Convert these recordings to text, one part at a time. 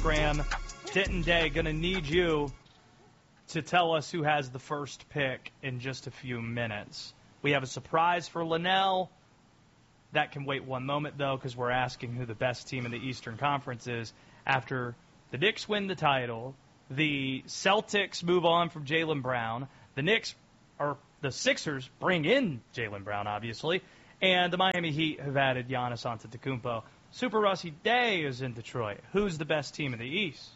Instagram. Denton Day, going to need you to tell us who has the first pick in just a few minutes. We have a surprise for Linnell. That can wait one moment, though, because we're asking who the best team in the Eastern Conference is after the Knicks win the title, the Celtics move on from Jaylen Brown, the Sixers bring in Jaylen Brown, obviously, and the Miami Heat have added Giannis Antetokounmpo. Super Rusty Day is in Detroit. Who's the best team in the East?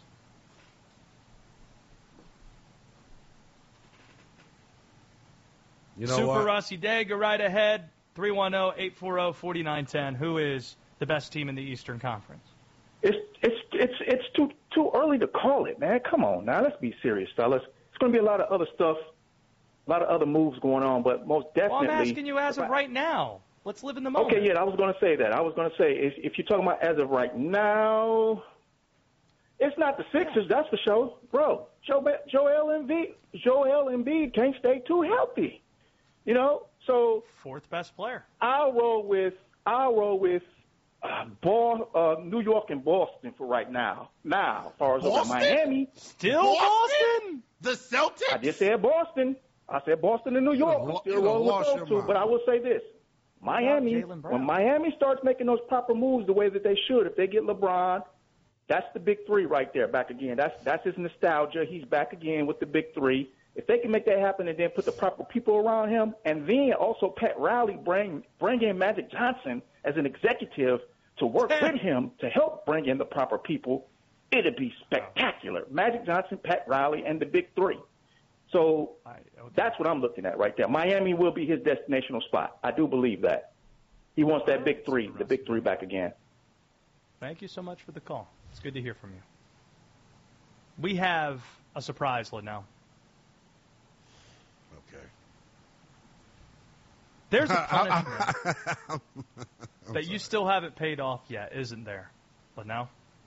You know Super what? Rusty Day, go right ahead. 310-840-4910. Who is the best team in the Eastern Conference? It's too early to call it, man. Come on now, let's be serious, fellas. It's going to be a lot of other stuff, a lot of other moves going on, but most definitely. Well, I'm asking you as of right now. Let's live in the moment. Okay, yeah, I was going to say that. I was going to say if you're talking about as of right now, it's not the Sixers, that's for sure, bro. Joel Embiid can't stay too healthy, you know. So fourth best player. I'll roll with New York and Boston for right now. Now, as far as Miami, still Boston. The Celtics. I just said Boston. I said Boston and New York. I'm still rolling with those two. But I will say this: Miami, when Miami starts making those proper moves the way that they should, if they get LeBron, that's the big three right there back again. That's his nostalgia. He's back again with the big three. If they can make that happen and then put the proper people around him, and then also Pat Riley bring in Magic Johnson as an executive to work with him to help bring in the proper people, it'd be spectacular. Magic Johnson, Pat Riley, and the big three. So that's what I'm looking at right there. Miami will be his destinational spot. I do believe that. He wants that big three, the big three back again. Thank you so much for the call. It's good to hear from you. We have a surprise, Linnell. Okay. There's a punishment that you still haven't paid off yet, isn't there, Linnell?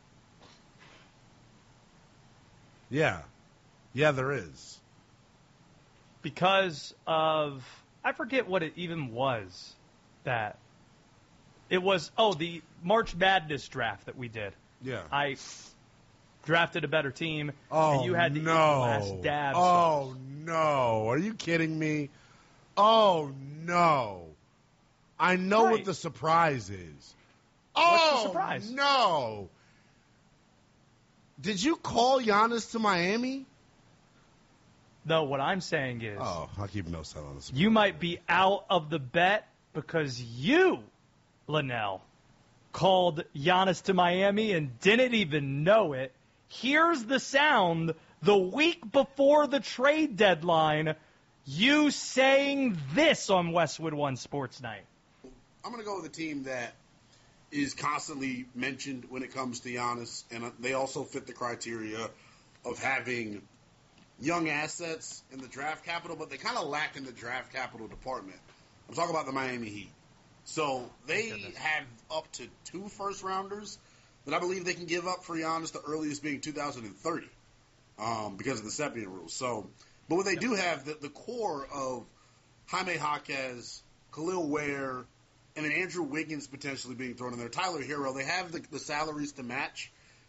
Yeah. Yeah, there is. Because of, I forget what it even was that, it was, the March Madness draft that we did. Yeah. I drafted a better team, and you had to eat the last dab sauce. No. Are you kidding me? Oh, no. I know what the surprise is. What's the surprise? No. Did you call Giannis to Miami? No, what I'm saying is... Oh, I'll keep no set on this. You might be out of the bet because you, Linnell, called Giannis to Miami and didn't even know it. Here's the sound the week before the trade deadline, you saying this on Westwood One Sports Night. I'm going to go with a team that is constantly mentioned when it comes to Giannis, and they also fit the criteria of having young assets in the draft capital, but they kind of lack in the draft capital department. I'm talking about the Miami Heat. So they have up to 2 first-rounders that I believe they can give up for Giannis, the earliest being 2030 because of the Sepien rules. So, but what they do have, the core of Jaime Jaquez, Khalil Ware, and then Andrew Wiggins potentially being thrown in there, Tyler Hero, they have the salaries to match.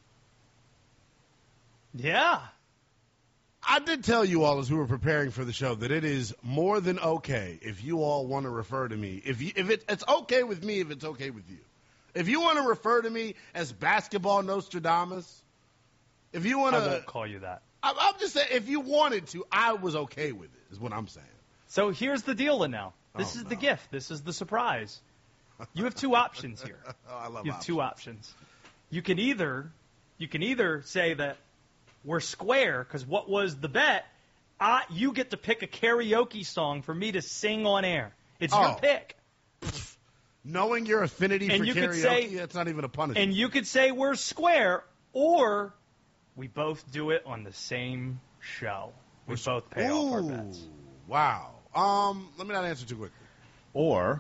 Yeah. I did tell you all as we were preparing for the show that it is more than okay if you all want to refer to me. If it's okay with me, if it's okay with you. If you want to refer to me as Basketball Nostradamus, if you want to... I won't call you that. I'm just saying, if you wanted to, I was okay with it, is what I'm saying. So here's the deal, Linnell. This is the gift. This is the surprise. You have 2 options here. I love You have 2 options. You can either say that we're square, because what was the bet? You get to pick a karaoke song for me to sing on air. It's your pick. Knowing your affinity for karaoke, that's not even a punishment. And you could say we're square, or we both do it on the same show. We both pay off our bets. Wow. Let me not answer too quickly. Or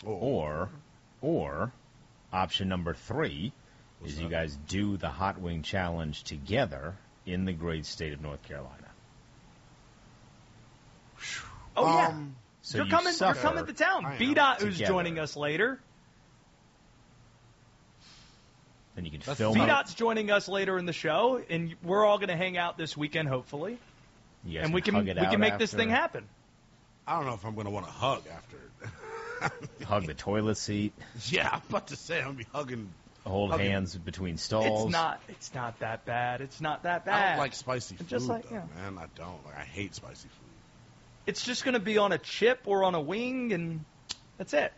option number 3 is you guys do the Hot Wing Challenge together in the great state of North Carolina. Oh, yeah. So you're coming to town. B-Dot, who's joining us later. Then you can film it. VDOT's joining us later in the show, and we're all going to hang out this weekend, hopefully. You guys And we can make this thing happen. I don't know if I'm going to want to hug after. Hug the toilet seat. Yeah, I'm about to say I'm going to be hugging. Hold hands between stalls. It's not that bad. It's not that I bad. don't like spicy food, just like, though, yeah. man. I don't. I hate spicy food. It's just going to be on a chip or on a wing, and that's it.